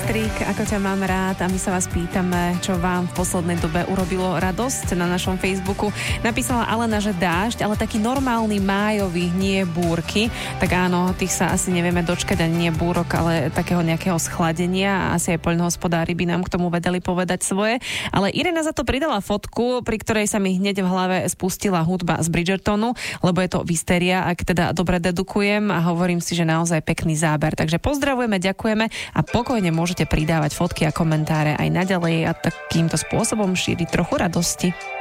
Strik, ako ťa mám rád, a my sa vás pýtame, čo vám v poslednej dobe urobilo radosť na našom Facebooku. Napísala Alena, že dážď, ale taký normálny májový, nie búrky. Tak áno, tých sa asi nevieme dočkať, ani nie búrok, ale takého nejakého schladenia, a asi aj poľnohospodári by nám k tomu vedeli povedať svoje. Ale Irena za to pridala fotku, pri ktorej sa mi hneď v hlave spustila hudba z Bridgertonu, lebo je to Wisteria, ak teda dobre dedukujem, a hovorím si, že naozaj pekný záber. Takže pozdravujeme, ďakujeme a pokojne môžete pridávať fotky a komentáre aj naďalej a takýmto spôsobom šíriť trochu radosti.